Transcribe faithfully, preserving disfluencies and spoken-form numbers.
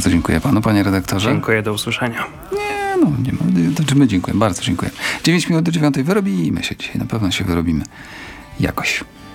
Bardzo dziękuję panu, panie redaktorze. Dziękuję, do usłyszenia. Nie, no nie ma. To czy my dziękujemy, bardzo dziękuję. dziewięć minut do dziewiątej wyrobimy się dzisiaj, na pewno się wyrobimy. Jakoś.